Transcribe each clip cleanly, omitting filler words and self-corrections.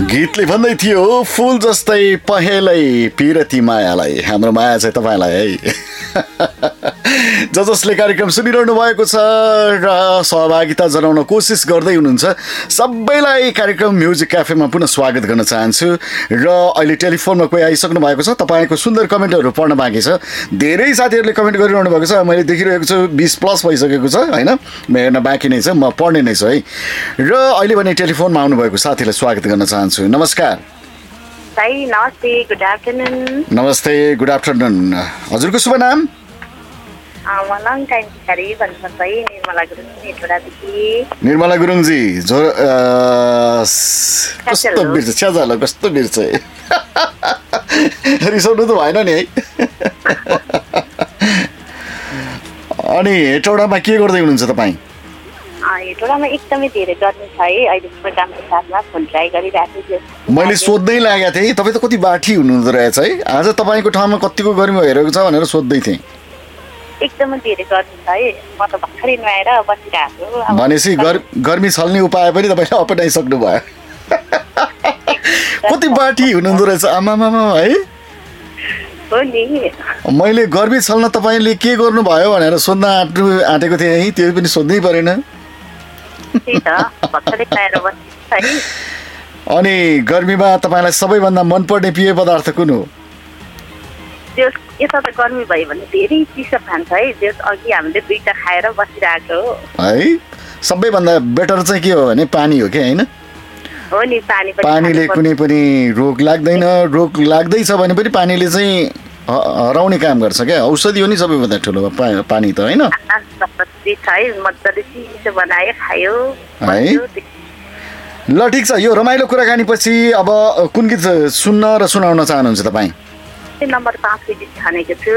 गीतले भन्दै थियो फुल जस्तै पहेलै पिरती मायालाई, हाम्रो माया चाहिँ तपाईँलाई है। जसले कार्यक्रम सुनिरहनु भएको छ र सहभागिता जनाउन कोसिस गर्दै हुनुहुन्छ सबैलाई कार्यक्रम म्युजिक क्याफेमा पुनः स्वागत गर्न चाहन्छु। र अहिले टेलिफोनमा कोही आइसक्नु भएको छ, तपाईँको सुन्दर कमेन्टहरू पढ्न बाँकी छ। धेरै साथीहरूले कमेन्ट गरिरहनु भएको छ, मैले देखिरहेको छु 20+ भइसकेको छ होइन, हेर्न बाँकी नै छ, म पढ्ने नै छु है। र अहिले भने टेलिफोनमा आउनुभएको साथीलाई स्वागत गर्न चाहन्छु। नमस्कार भाइ। नमस्ते, गुड आफ्टरनुन। नमस्ते, गुड आफ्टरनुन। हजुरको शुभ नाम? लङ टाइम पछाडि भन्नुपर्छ है, निर्मला गुरुङ हेटौडादेखि। निर्मला गुरुङजी कस्तो बिर्छ, छ्याजालो कस्तो बिर्छ है। रिसाउनु त भएन नि है। अनि हेटौडामा के गर्दै हुनुहुन्छ तपाईँ? हेटौडामा एकदमै धेरै गर्मी छ है, अहिले प्रोग्रामको साथमा फोन ट्राई गरिरहेको छु। मैले सोध्दै लागेको थिएँ, तपाईँ त कति बाठी हुनुहुँदो रहेछ है। आज तपाईँको ठाउँमा कतिको गर्मी भइरहेको छ भनेर सोध्दै थिएँ। एकदमै धेरै गर्मी छ है, म त भर्खरै नुहाएर बसिरहेको। भनेपछि गर्मी छल्ने उपाय पनि तपाईँले अपनाइसक्नु भयो। कति बाठी हुनुहुँदो रहेछ आमामामा है। हो नि, मैले गर्मी छल्न तपाईँले के गर्नुभयो भनेर सोध्न आँटेको थिएँ है, त्यो पनि सोध्नै परेन। अनि गर्मीमा तपाईँलाई सबैभन्दा मनपर्ने पेय पदार्थ कुन हो? यता त गर्मी भयो भने धेरै चिसो खान्छ है, त्यस अघि हामीले 2टा खाएर बसिरहेको है। सबैभन्दा बेटर चाहिँ के हो भने पानी हो कि होइन? हो नि, पानीले कुनै पनि रोग लाग्दैन, रोग लाग्दैछ भने पनि पानीले चाहिँ हराउने काम गर्छ क्या। औषधि हो नि सबैभन्दा ठुलो पानी त होइन। मजाले चिसो बनायो खायो है। ल ठिक छ, यो रमाइलो कुराकानी पछि अब कुन गीत सुन्न र सुनाउन चाहनुहुन्छ तपाईँ? नम्बर 5 को गीत छानेको छु।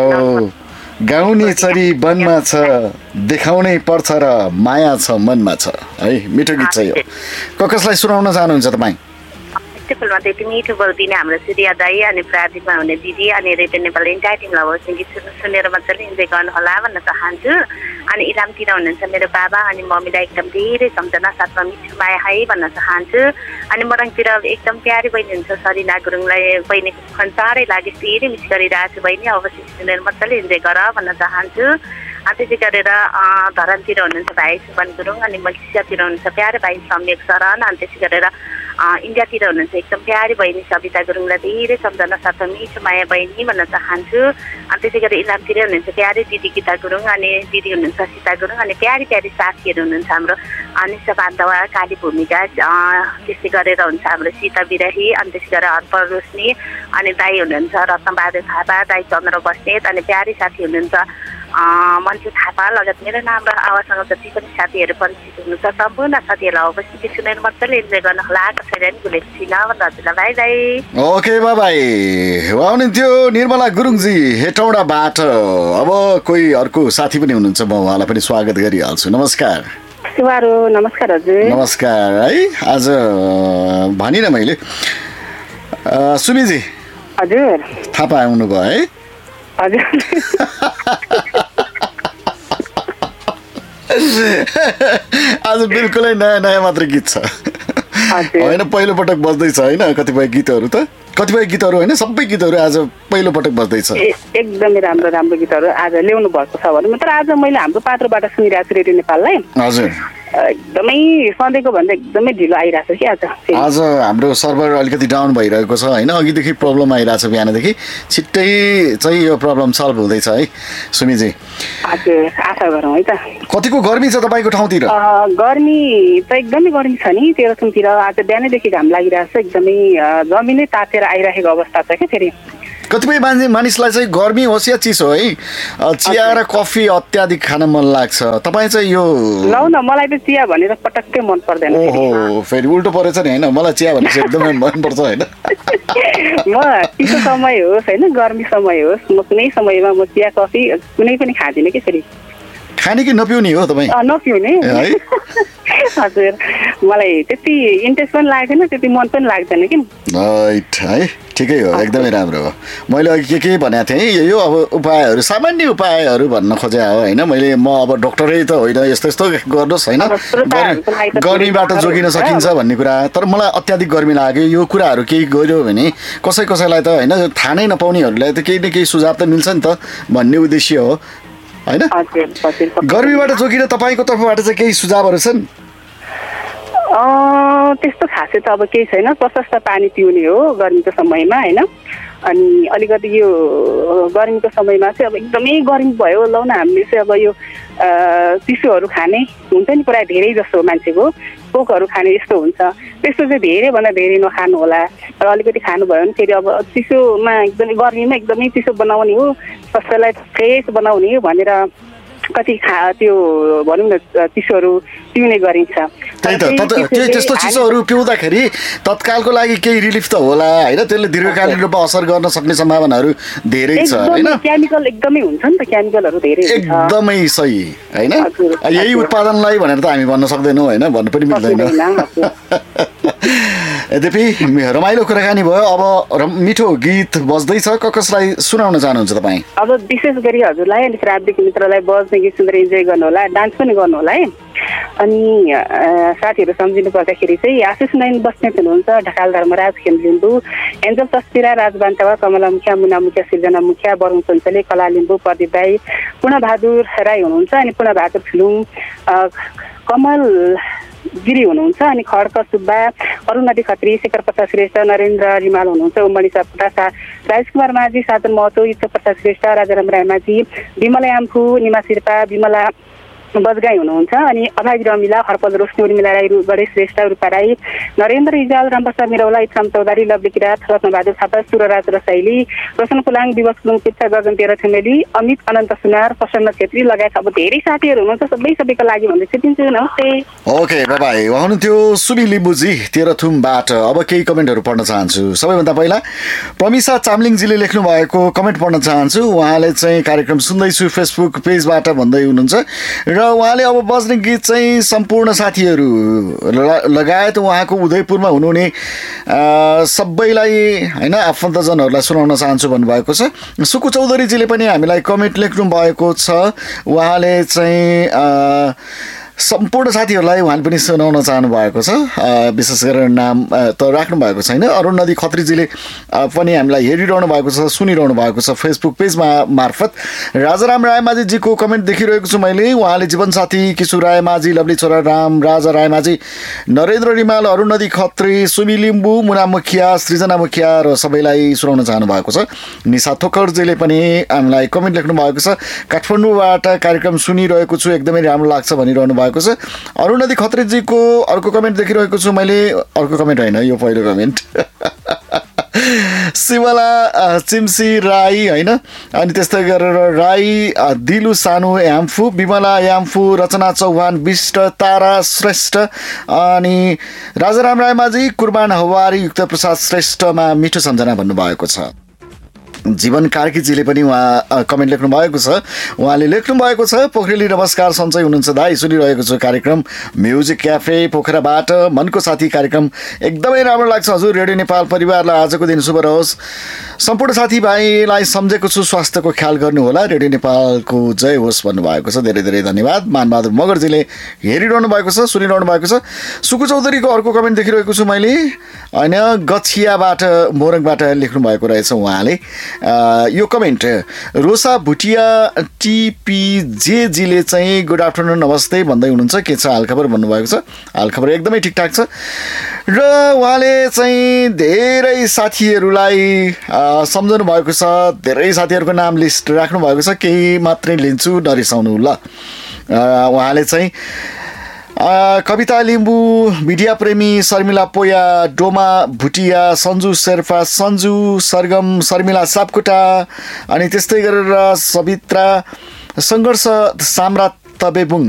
गाउने चरी वनमा छ, देखाउनै पर्छ र माया छ मनमा छ है। मिठो गीत छ यो। कसलाई सुनाउन चाहनुहुन्छ तपाईँ? फुलमा त्यति मिठो बोलिदिने हाम्रो सूर्य दाई अनि प्राधिकमा हुने दिदी अनि रेडियो नेपाल इन्टायर टिमलाई होस् गीत सुनेर मजाले इन्जोय गर्नुहोला भन्न चाहन्छु। अनि इलामतिर हुनुहुन्छ मेरो बाबा अनि मम्मीलाई एकदम धेरै सम्झना साथमा मिठो माया है भन्न चाहन्छु। अनि मरङतिर एकदम प्यारी बहिनी हुन्छ सरिना गुरुङलाई बहिनीको फोन चाँडै लागि धेरै मिस गरिरहेको छु बहिनी, अवश्य सुनेर मजाले इन्जोय गर भन्न चाहन्छु। त्यसै गरेर धरानतिर हुनुहुन्छ भाइ सुमन गुरुङ अनि मलेसियातिर हुनुहुन्छ प्यारे भाइ सम्यक शरण अनि त्यसै गरेर इन्डियातिर हुनुहुन्छ एकदम प्यारी बहिनी सविता गुरुङलाई धेरै सम्झना साथमा मिठो माया बहिनी भन्न चाहन्छु। अनि त्यसै गरी इलामतिर हुनुहुन्छ प्यारी दिदी गीता गुरुङ अनि दिदी हुनुहुन्छ सीता गुरुङ अनि प्यारी प्यारी साथीहरू हुनुहुन्छ हाम्रो निशा बान्धवा काली भूमिका, त्यसै गरेर हुन्छ हाम्रो सीता बिराही अनि त्यसै गरेर हर्प रोशनी अनि दाई हुनुहुन्छ रत्नबहादुर थापा, दाई चन्द्र बस्नेत अनि प्यारी साथी हुनुहुन्छ मन्जु थापा लगायत मेरो नाम र आवाजसँग जति पनि साथीहरू परिचित हुनुहुन्छ सम्पूर्ण साथीहरूलाई अवश्य गीत सुनेर मजाले इन्जोय गर्नुहोला। कसैले पनि भुलेको छैन भन्दा हजुरलाई by by. Okay by by. हुनुहुन्थ्यो निर्मला गुरुङजी हेटौडाबाट। अब कोही अर्को साथी पनि हुनुहुन्छ, म उहाँलाई पनि स्वागत गरिहाल्छु। नमस्कार। नमस्कार हजुर। नमस्कार है। आज भनिनँ मैले सुमिजी हजुर थापा आउनुभयो है। हजुर आज बिल्कुलै नयाँ नयाँ मात्र गीत छ होइन, पहिलो पटक बज्दैछ होइन। कतिपय गीतहरू त कतिपय गीतहरू होइन, सबै गीतहरू आज पहिलो पटक बज्दैछ। एकदमै राम्रो राम्रो गीतहरू आज ल्याउनु भएको छ भने तर आज मैले हाम्रो पात्रोबाट सुनिरहेको छु रेडियो नेपाललाई। हजुर एकदमै सधैँको भन्दा एकदमै ढिलो आइरहेको छ कि आज हाम्रो सर्भर अलिकति डाउन भइरहेको छ होइन, अघिदेखि प्रब्लम आइरहेको छ, बिहानदेखि छिट्टै चाहिँ यो प्रब्लम सल्भ हुँदैछ है सुमिजी। हजुर आशा गरौँ है त। कतिको गर्मी छ तपाईँको ठाउँतिर? गर्मी त एकदमै गर्मी छ नि, तेह्रथुमतिर आज बिहानैदेखि घाम लागिरहेको छ, एकदमै जमिनै तातेर आइरहेको अवस्था छ क्या। फेरि कतिपय मानिसलाई चाहिँ गर्मी होस् या चिसो है, चिया र कफी अत्याधिक खान मन लाग्छ। तपाईँ चाहिँ यो लौ न, मलाई त चिया भनेर पटक्कै मन पर्दैन। ओहो, फेरि उल्टो परेछ नि होइन, मलाई चिया भनेपछि एकदमै मनपर्छ होइन। म चिसो समय होस् होइन, गर्मी समय होस्, म कुनै समयमा म चिया कफी कुनै पनि खाँदिनँ कि। फेरि खाने कि नपिउने हो तपाईँ? नपिउने है। हजुर मलाई त्यति इन्ट्रेस्ट पनि लाग्दैन त्यति मन पनि लाग्दैन कि राइट है ठिकै हो एकदमै राम्रो हो मैले अघि के भनेको थिएँ यो अब उपायहरू सामान्य उपायहरू भन्न खोजे हो होइन मैले म अब डक्टरै त होइन यस्तो यस्तो गर्नुहोस् होइन गर्मीबाट जोगिन सकिन्छ भन्ने कुरा तर मलाई अत्याधिक गर्मी लाग्यो यो कुराहरू केही गर्यो भने कसैलाई त होइन थाहा नै नपाउनेहरूलाई त केही न केही सुझाव त मिल्छ नि त भन्ने उद्देश्य हो होइन गर्मीबाट जोगिन तपाईँको तर्फबाट चाहिँ केही सुझावहरू छन् त्यस्तो खासै त अब केही छैन प्रशस्त पानी पिउने हो गर्मीको समयमा होइन अनि अलिकति यो गर्मीको समयमा चाहिँ अब एकदमै गर्मी भयो लौ न हामीले चाहिँ अब यो चिसोहरू खाने हुन्छ नि प्रायः धेरै जस्तो मान्छेको कोकहरू खाने यस्तो हुन्छ त्यस्तो चाहिँ धेरैभन्दा धेरै नखानु होला र अलिकति खानुभयो भने फेरि अब चिसोमा एकदमै गर्मीमा एकदमै चिसो बनाउने हो स्वास्थ्यलाई फ्रेस बनाउने हो भनेर कति त्यो भनौँ न चिसोहरू पिउने गरिन्छ त्यही त त्यस्तो चिसोहरू पिउँदाखेरि तत्कालको लागि केही रिलिफ त होला होइन त्यसले दीर्घकालीन रूपमा असर गर्न सक्ने सम्भावनाहरू धेरै छ होइन केमिकल एकदमै हुन्छ नि त केमिकलहरू धेरै एकदमै सही होइन यही उत्पादनलाई भनेर त हामी भन्न सक्दैनौँ होइन भन्नु पनि मिल्दैन यद्यपि रमाइलो कुराकानी भयो अब मिठो गीत बज्दैछ कसलाई सुनाउन चाहनुहुन्छ तपाईँ अब विशेष गरी हजुरलाई अनि प्राविधिक मित्रलाई बज्ने गीत सुनेर इन्जोय गर्नु होला डान्स पनि गर्नु होला है अनि साथीहरू सम्झिनु पर्दाखेरि चाहिँ आशिष नयन बस्नेत हुनुहुन्छ ढकाल धर्मराज खेम लिम्बू एन्जल तस्बिरा राजबान्तावा कमला मुखिया मुना मुखिया सिर्जना मुखिया वरुण चञ्चले कला लिम्बू प्रदीप राई पूर्णबहादुर राई हुनुहुन्छ अनि पूर्णबहादुर फिलुङ कमल गिरी हुनुहुन्छ अनि खड्क सुब्बा अरुणदी खत्री शेखर प्रसाद श्रेष्ठ नरेन्द्र रिमाल हुनुहुन्छ उमणी सापकोटा राजकुमार माझी साधन महतो इच्छा प्रसाद श्रेष्ठ राजाराम राय माझी विमला याम्फू निमा शेर्पा विमला बजगाई हुनुहुन्छ अनि अभागी रमिला हर्पल रोशनी उर्मिला राई गणेश श्रेष्ठ रूपा राई नरेन्द्र इजाल रामप्रसाद मिरौला इच्छाम चौधरी लवली किरात रत्नबहादुर थापा सुरराज रसाइली रोशन कुलाङ दिवस कुलुङ पिच्छा गगन तेह्र ठेमेली अमित अनन्त सुनार प्रसन्न छेत्री लगायत अब धेरै साथीहरू हुनुहुन्छ सबैको लागि भन्दै छुट्टिन्छु नमस्ते ओके बाई बाई हुनुहुन्थ्यो सुबी लिम्बुजी तेह्रथुमबाट अब केही कमेन्टहरू पढ्न चाहन्छु सबैभन्दा पहिला प्रमिसा चामलिङजीले लेख्नु भएको कमेन्ट पढ्न चाहन्छु उहाँले चाहिँ कार्यक्रम सुन्दैछु फेसबुक पेजबाट भन्दै हुनुहुन्छ र उहाँले अब बज्ने गीत चाहिँ सम्पूर्ण साथीहरू लगायत उहाँको उदयपुरमा हुनुहुने सबैलाई होइन आफन्तजनहरूलाई सुनाउन चाहन्छु भन्नुभएको छ सुकु चौधरीजीले पनि हामीलाई कमेन्ट लेख्नु भएको छ उहाँले चाहिँ सम्पूर्ण साथीहरूलाई उहाँले पनि सुनाउन चाहनु भएको छ विशेष गरेर नाम त राख्नु भएको छैन अरुण नदी खत्रीजीले पनि हामीलाई हेरिरहनु भएको छ सुनिरहनु भएको छ फेसबुक पेजमा मार्फत राजाराम रायमाझीजीको कमेन्ट देखिरहेको छु मैले उहाँले जीवनसाथी किशोर रायमाझी लवली छोरा राम राजा रायमाझी नरेन्द्र रिमाल अरुण नदी खत्री सुमी लिम्बू मुना मुखिया सृजना मुखिया र सबैलाई सुनाउन चाहनु भएको छ निशा थोकरजीले पनि हामीलाई कमेन्ट लेख्नु भएको छ काठमाडौँबाट कार्यक्रम सुनिरहेको छु एकदमै राम्रो लाग्छ भनिरहनु भएको छ अरुण नदी खत्रीजीको अर्को कमेन्ट देखिरहेको छु मैले अर्को कमेन्ट होइन यो पहिलो कमेन्ट शिवला चिम्सी राई होइन अनि त्यस्तै गरेर राई दिलु सानु याम्फू विमला याम्फू रचना चौहान विष्ट तारा श्रेष्ठ अनि राजाराम रायमाझी कुर्बान हवारी युक्त प्रसाद श्रेष्ठमा मिठो सम्झना भन्नुभएको छ जीवन कार्कीजीले पनि उहाँ कमेन्ट लेख्नु भएको छ उहाँले लेख्नु भएको छ पोखरेली नमस्कार सन्चै हुनुहुन्छ दाइ सुनिरहेको छु कार्यक्रम म्युजिक क्याफे पोखराबाट मनको साथी कार्यक्रम एकदमै राम्रो लाग्छ हजुर रेडियो नेपाल परिवारलाई आजको दिन शुभ रहोस् सम्पूर्ण साथीभाइलाई सम्झेको छु स्वास्थ्यको ख्याल गर्नुहोला रेडियो नेपालको जय होस् भन्नुभएको छ धेरै धेरै धन्यवाद मानबहादुर मगरजीले हेरिरहनु भएको छ सुनिरहनु भएको छ सुकु चौधरीको अर्को कमेन्ट देखिरहेको छु मैले होइन गछियाबाट मोरङबाट लेख्नु भएको रहेछ उहाँले यो कमेन्ट रोसा भुटिया टिपीजेजीले चाहिँ गुड आफ्टरनुन नमस्ते भन्दै हुनुहुन्छ के छ हालखबर भन्नुभएको छ हालखबर एकदमै ठिकठाक छ र उहाँले चाहिँ धेरै साथीहरूलाई सम्झाउनु भएको छ धेरै साथीहरूको नाम लिस्ट राख्नु भएको छ केही मात्रै लिन्छु नरिसाउनु ल उहाँले चाहिँ कविता लिम्बू मिडिया प्रेमी शर्मिला पोया डोमा भुटिया सन्जु शेर्पा सन्जु सरगम शर्मिला सापकोटा अनि त्यस्तै गरेर सवित्रा सङ्घर्ष साम्राट तबेबुङ